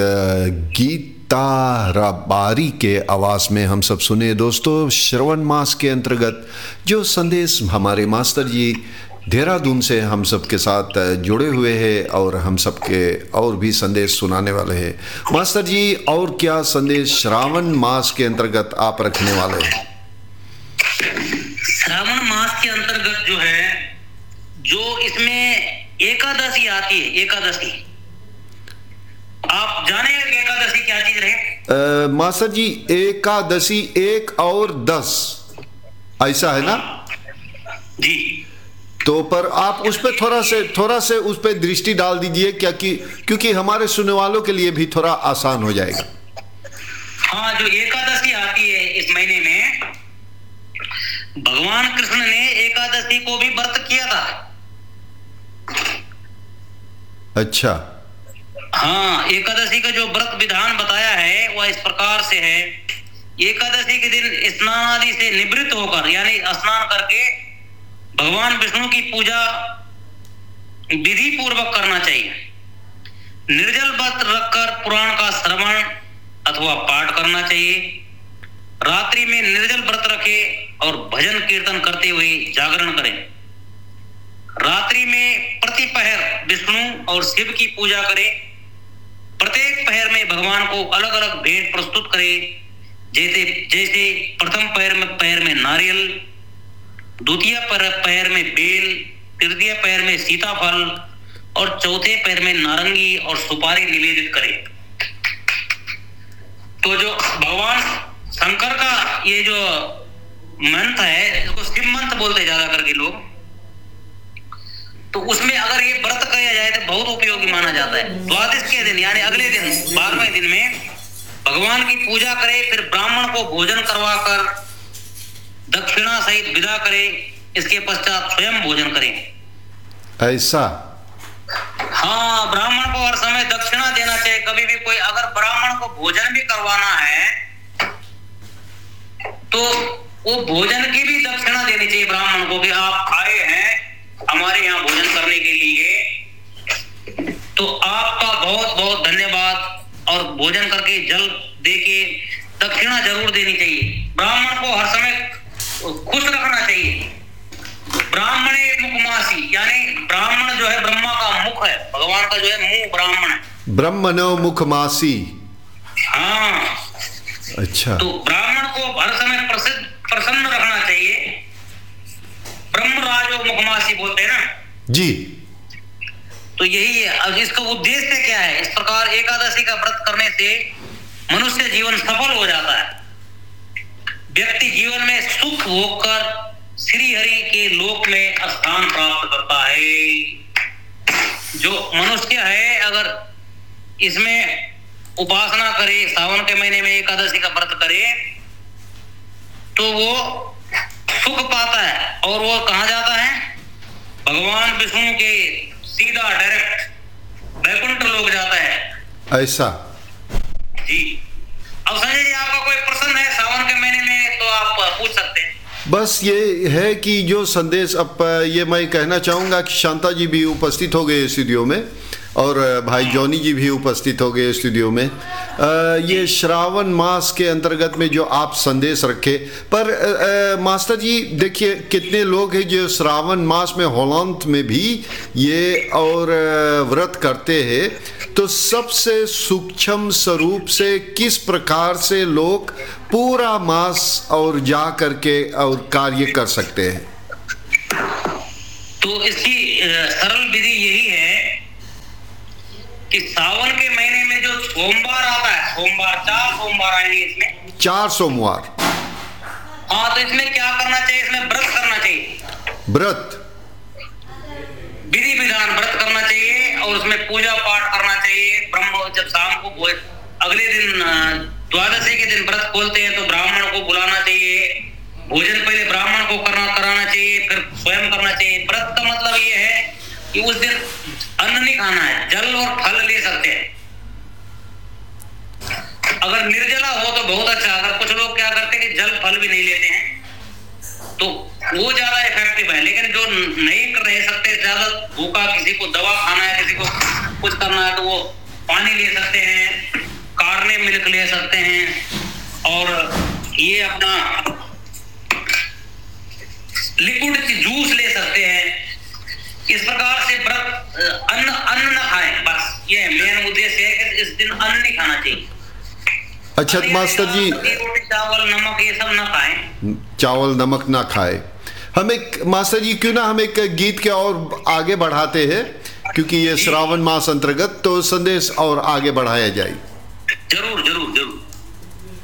गीता रबारी के आवाज़ में हम सब सुने दोस्तों। श्रवण मास के अंतर्गत जो संदेश हमारे मास्टर जी देहरादून से हम सब के साथ जुड़े हुए हैं और हम सब के और भी संदेश सुनाने वाले हैं। मास्टर जी, और क्या संदेश श्रावण मास के अंतर्गत आप रखने वाले हैं? श्रावण मास के अंतर्गत जो है, जो इसमें एकादशी आती है, एकादशी आप जाने एकादशी क्या चीज रहे? मास्टर जी, एकादशी 1 और 10 ऐसा है ना जी? तो पर आप उस पर थोड़ा से उस पर दृष्टि डाल दीजिए, क्या कि क्योंकि हमारे सुनने वालों के लिए भी थोड़ा आसान हो जाएगा। हाँ, जो एकादशी आती है इस महीने में, भगवान कृष्ण ने एकादशी को भी व्रत किया था। अच्छा। हाँ, एकादशी का जो व्रत विधान बताया है वह इस प्रकार से है। एकादशी के दिन स्नान आदि से निवृत्त होकर, यानी स्नान करके भगवान विष्णु की पूजा विधि पूर्वक करना चाहिए। निर्जल व्रत रखकर पुराण का श्रवण अथवा पाठ करना चाहिए। रात्रि में निर्जल व्रत रखे और भजन कीर्तन करते हुए जागरण करें। रात्रि में प्रतिपहर विष्णु और शिव की पूजा करें। प्रत्येक पहर में भगवान को अलग अलग भेंट प्रस्तुत करें। जैसे प्रथम पहर में नारियल, द्वितीय पहर में बेल, तृतीय पहर में सीताफल और चौथे पहर में नारंगी और सुपारी निवेदित करें। तो जो भगवान शंकर का ये जो मंत्र है, इसको शिव मंत्र बोलते ज्यादा करके लोग, तो उसमें अगर ये व्रत किया जाए तो बहुत उपयोगी माना जाता है। द्वादश के दिन यानी अगले दिन 12वें दिन में भगवान की पूजा करें, फिर ब्राह्मण को भोजन करवाकर दक्षिणा सहित विदा करें। इसके पश्चात स्वयं भोजन करें। ऐसा? हाँ, ब्राह्मण को हर समय दक्षिणा देना चाहिए। कभी भी कोई अगर ब्राह्मण को भोजन भी करवाना है तो वो भोजन की भी दक्षिणा देनी चाहिए ब्राह्मण को, कि आप आए हैं हमारे यहाँ भोजन करने के लिए, तो आपका बहुत बहुत धन्यवाद। और भोजन करके जल देके दक्षिणा जरूर देनी चाहिए। ब्राह्मण को हर समय खुश रखना चाहिए। ब्राह्मणे मुखमासी, यानी ब्राह्मण जो है ब्रह्मा का मुख है, भगवान का जो है मुंह ब्राह्मण है। ब्रह्मणो मुखमासी। हाँ, अच्छा। तो ब्राह्मण को हर समय प्रसन्न रखना चाहिए। ब्रह्मराजो मुखमासी बोलते हैं ना जी। तो यही है। अब इसका उद्देश्य क्या है? इस प्रकार एकादशी का व्रत करने से मनुष्य जीवन सफल हो जाता है। व्यक्ति जीवन में सुख होकर श्री हरि के लोक में स्थान प्राप्त करता है। जो मनुष्य है अगर इसमें उपासना करे, सावन के महीने में एकादशी का व्रत करे, तो वो सुख पाता है। और वो कहाँ जाता है? भगवान विष्णु के सीधा डायरेक्ट वैकुंठ लोक जाता है। ऐसा? जी। अब संजय जी, आपका कोई प्रश्न है सावन के महीने में तो आप पूछ सकते हैं। बस ये है कि जो संदेश अब ये मैं कहना चाहूँगा कि शांता जी भी उपस्थित हो गए स्टूडियो में और भाई जॉनी जी भी उपस्थित हो गए स्टूडियो में। ये श्रावण मास के अंतर्गत में जो आप संदेश रखे, पर मास्टर जी देखिए कितने लोग हैं जो श्रावण मास में होलांत में भी ये और व्रत करते हैं, तो सबसे सूक्ष्म स्वरूप से किस प्रकार से लोग पूरा मास और जा करके और कार्य कर सकते हैं? तो इसकी सरल विधि यही है कि सावन के महीने में जो सोमवार आता है, सोमवार 4 सोमवार आएंगे इसमें, 4 सोमवार। हाँ, तो इसमें क्या करना चाहिए? इसमें व्रत करना चाहिए। व्रत विधि विधान व्रत करना चाहिए और उसमें पूजा पाठ करना चाहिए। ब्रह्म जब शाम को अगले दिन द्वादशी के दिन व्रत खोलते हैं तो ब्राह्मण को बुलाना चाहिए। भोजन पहले ब्राह्मण को कराना चाहिए, फिर स्वयं करना चाहिए। व्रत का मतलब ये है कि उस दिन अन्न नहीं खाना है, जल और फल ले सकते हैं। अगर निर्जला हो तो बहुत अच्छा। अगर कुछ लोग क्या करते हैं कि जल फल भी नहीं लेते हैं तो वो ज्यादा इफेक्टिव है। लेकिन जो नहीं रह सकते, ज्यादा भूखा, किसी को दवा खाना है, किसी को कुछ करना है, तो वो पानी ले सकते हैं, कार्ने मिल्क ले सकते हैं, और ये अपना लिक्विड जूस ले सकते हैं। इस प्रकार से व्रत अन्न न खाएं, बस ये मेन उद्देश्य है कि इस दिन अन्न नहीं खाना चाहिए। अच्छा मास्टर जी, रोटी चावल नमक ये सब ना खाएं, चावल नमक ना खाए। हम एक मास्टर जी क्यों ना हम एक गीत के और आगे बढ़ाते हैं, क्योंकि ये श्रावण मास अंतर्गत तो संदेश और आगे बढ़ाया जाए। जरूर जरूर।